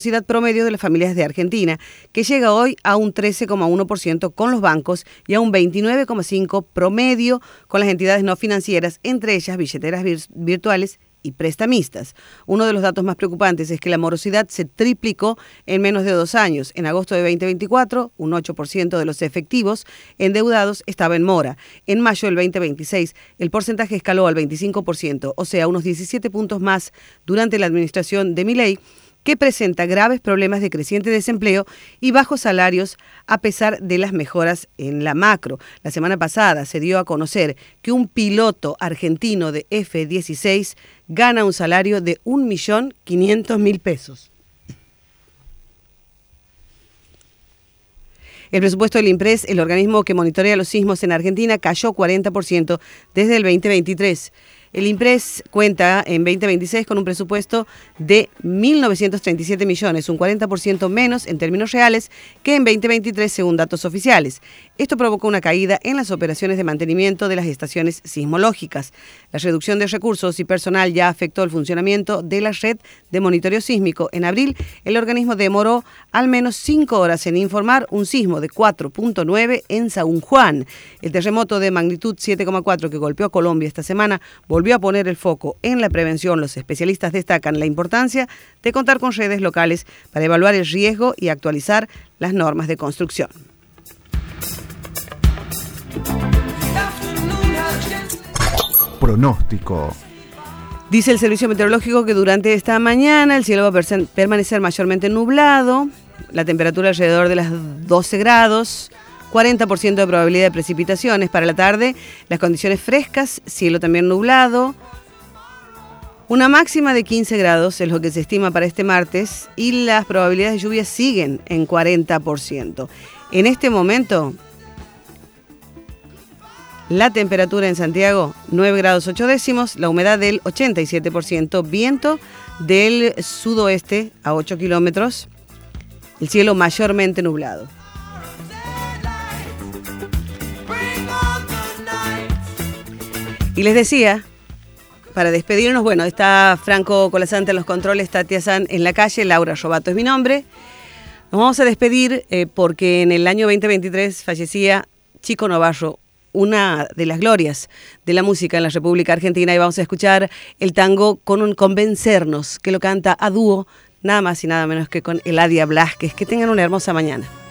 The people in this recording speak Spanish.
morosidad promedio de las familias de Argentina, que llega hoy a un 13,1% con los bancos y a un 29,5% promedio con las entidades no financieras, entre ellas billeteras virtuales y prestamistas. Uno de los datos más preocupantes es que la morosidad se triplicó en menos de 2 años. En agosto de 2024, un 8% de los efectivos endeudados estaba en mora. En mayo del 2026, el porcentaje escaló al 25%, o sea, unos 17 puntos más durante la administración de Milei, que presenta graves problemas de creciente desempleo y bajos salarios a pesar de las mejoras en la macro. La semana pasada se dio a conocer que un piloto argentino de F-16 gana un salario de 1.500.000 pesos. El presupuesto del INPRES, el organismo que monitorea los sismos en Argentina, cayó 40% desde el 2023. El INPRES cuenta en 2026 con un presupuesto de 1.937 millones, un 40% menos en términos reales que en 2023 según datos oficiales. Esto provocó una caída en las operaciones de mantenimiento de las estaciones sismológicas. La reducción de recursos y personal ya afectó el funcionamiento de la red de monitoreo sísmico. En abril, el organismo demoró al menos 5 horas en informar un sismo de 4.9 en San Juan. El terremoto de magnitud 7,4 que golpeó a Colombia esta semana volvió a poner el foco en la prevención. Los especialistas destacan la importancia de contar con redes locales para evaluar el riesgo y actualizar las normas de construcción. Pronóstico. Dice el Servicio Meteorológico que durante esta mañana el cielo va a permanecer mayormente nublado, la temperatura alrededor de las 12 grados, 40% de probabilidad de precipitaciones. Para la tarde, las condiciones frescas, cielo también nublado, una máxima de 15 grados es lo que se estima para este martes y las probabilidades de lluvia siguen en 40%. En este momento, la temperatura en Santiago, 9 grados 8 décimos, la humedad del 87%, viento del sudoeste a 8 kilómetros, el cielo mayormente nublado. Y les decía, para despedirnos, bueno, está Franco Colasante en los controles, Tatia San en la calle, Laura Robato es mi nombre. Nos vamos a despedir porque en el año 2023 fallecía Chico Novarro, una de las glorias de la música en la República Argentina, y vamos a escuchar el tango Convencernos, que lo canta a dúo, nada más y nada menos que con Eladia Blasquez. Que tengan una hermosa mañana.